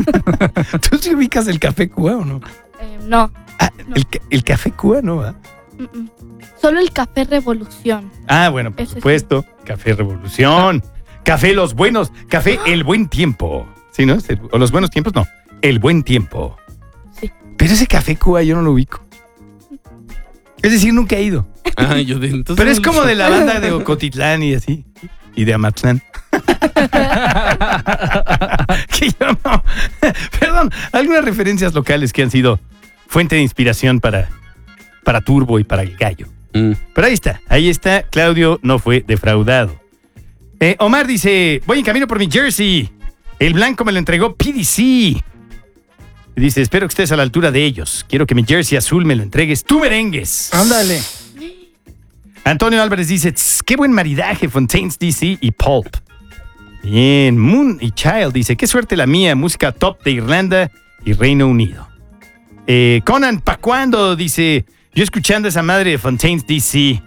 ¿Tú sí ubicas el Café Cuba o no? No. No. El Café Cuba no va. Solo el Café Revolución. Bueno, por supuesto. Sí. Café Revolución. Café Los Buenos. Café El Buen Tiempo. ¿Sí, no? ¿O Los Buenos Tiempos? No. El Buen Tiempo. Sí. Pero ese Café Cuba yo no lo ubico. Es decir, nunca he ido. Pero es como de la banda de Ocotitlán y así. Y de Amatlán. Que yo no. Perdón, algunas referencias locales que han sido fuente de inspiración para Turbo y para el Gallo. Pero ahí está. Claudio no fue defraudado. Omar dice, voy en camino por mi jersey. El blanco me lo entregó PDC. Dice, espero que estés a la altura de ellos. Quiero que mi jersey azul me lo entregues tú, merengues. Ándale. Antonio Álvarez dice, qué buen maridaje, Fontaines DC y Pulp. Bien, Moon y Child dice, qué suerte la mía, música top de Irlanda y Reino Unido. Conan, ¿pa' cuándo? Dice, yo escuchando esa madre de Fontaines DC.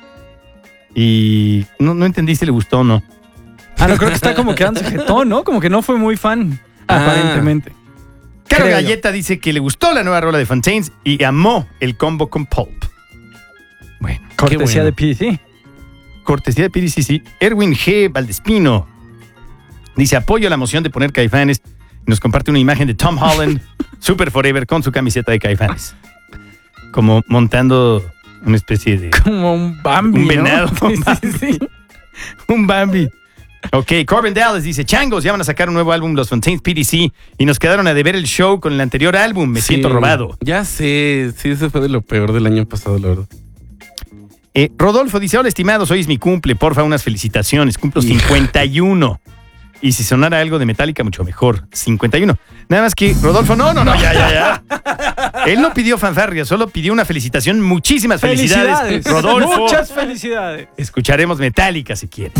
Y no entendí si le gustó o no. No, creo que está como quedándose jetón, ¿no? Como que no fue muy fan, aparentemente. Caro Galleta dice que le gustó la nueva rola de Fontaines y amó el combo con Pulp. Bueno, cortesía de PDC. Cortesía de PDC, sí. Erwin G. Valdespino dice, apoyo la moción de poner Caifanes. Y nos comparte una imagen de Tom Holland, Super Forever, con su camiseta de Caifanes. Como montando una especie de... Como un Bambi, un venado. ¿no? Sí. Un Bambi. Ok, Corbin Dallas dice, changos, ya van a sacar un nuevo álbum, los Fontaines PDC, y nos quedaron a deber el show con el anterior álbum. Me siento robado. Ya sé, sí, eso fue de lo peor del año pasado, la verdad. Rodolfo dice, hola estimados, hoy es mi cumple, porfa, unas felicitaciones, cumplo 51. Y si sonara algo de Metallica, mucho mejor, 51. Nada más que, Rodolfo, no, ya. Él no pidió fanfarria, solo pidió una felicitación, muchísimas felicidades. Rodolfo. Muchas felicidades. Escucharemos Metallica si quieres.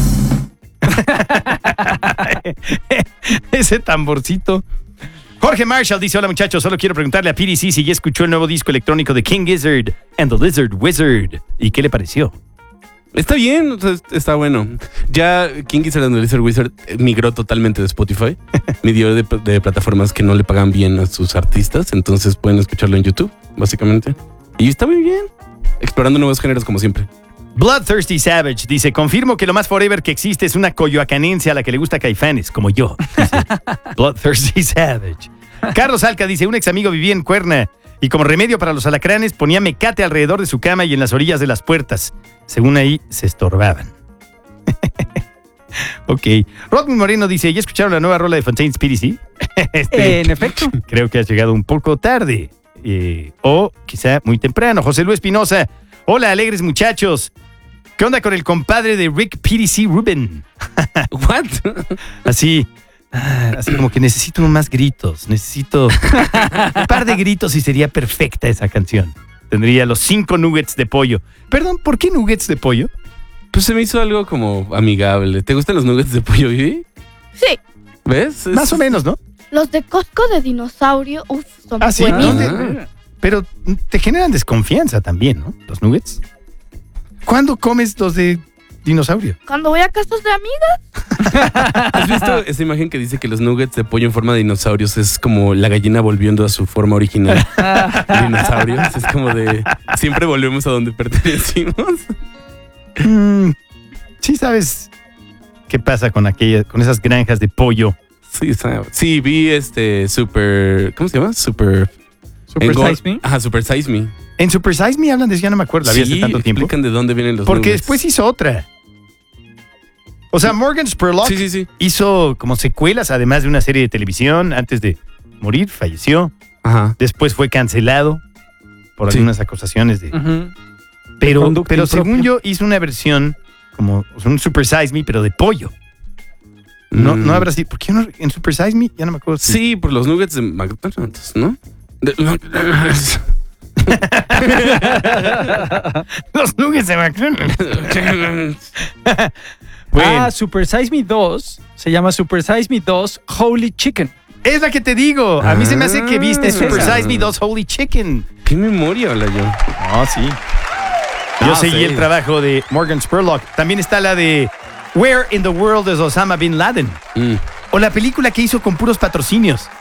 Ese tamborcito. Jorge Marshall dice, hola muchachos, solo quiero preguntarle a PDC si ya escuchó el nuevo disco electrónico de King Gizzard and the Lizard Wizard. ¿Y qué le pareció? Está bien, está bueno. Ya King Gizzard and the Lizard Wizard migró totalmente de Spotify. Midió de plataformas que no le pagan bien a sus artistas, entonces pueden escucharlo en YouTube, básicamente. Y está muy bien, explorando nuevos géneros como siempre. Bloodthirsty Savage dice, confirmo que lo más forever que existe es una coyoacanense a la que le gusta Caifanes, como yo. Bloodthirsty Savage. Carlos Alca dice, un ex amigo vivía en Cuerna y como remedio para los alacranes ponía mecate alrededor de su cama y en las orillas de las puertas. Según ahí, se estorbaban. Ok. Rodman Moreno dice, ¿ya escucharon la nueva rola de Fontaines PDC? En efecto. Creo que has llegado un poco tarde. O quizá muy temprano. José Luis Espinosa. Hola, alegres muchachos. ¿Qué onda con el compadre de Rick PDC Rubin? ¿What? Así como que necesito más gritos. Necesito un par de gritos y sería perfecta esa canción. Tendría los 5 nuggets de pollo. Perdón, ¿por qué nuggets de pollo? Pues se me hizo algo como amigable. ¿Te gustan los nuggets de pollo, Vivi? Sí. ¿Ves? Más o menos, ¿no? Los de Costco de dinosaurio, son sí, buenísimos. Pero te generan desconfianza también, ¿no? Los nuggets. ¿Cuándo comes los de dinosaurio? Cuando voy a casas de amigas. ¿Has visto esa imagen que dice que los nuggets de pollo en forma de dinosaurios es como la gallina volviendo a su forma original? Dinosaurios. Es como de siempre volvemos a donde pertenecimos. Sí sabes qué pasa con esas granjas de pollo. Sí, vi Super... ¿Cómo se llama? Super Size Me. Ajá, Super Size Me. En Super Size Me hablan de eso, ya no me acuerdo. La vi hace tanto tiempo. Explican de dónde vienen los Porque nuggets. después hizo otra. O sea, Morgan Spurlock hizo como secuelas, además de una serie de televisión. Antes de morir, falleció. Ajá. Después fue cancelado por algunas acusaciones de... Pero según yo, hizo una versión como un Super Size Me, pero de pollo. No habrá sido... ¿Por qué no en Super Size Me? Ya no me acuerdo. Sí, por los nuggets de McDonald's, ¿no? Los nuggets de McDonald's. Bueno. Super Size Me 2 se llama Super Size Me 2 Holy Chicken. Es la que te digo. A mí se me hace que viste Super Size Me 2 Holy Chicken. ¿Qué memoria habla yo? No, sí. Yo seguí el trabajo de Morgan Spurlock. También está la de Where in the World is Osama Bin Laden? O la película que hizo con puros patrocinios.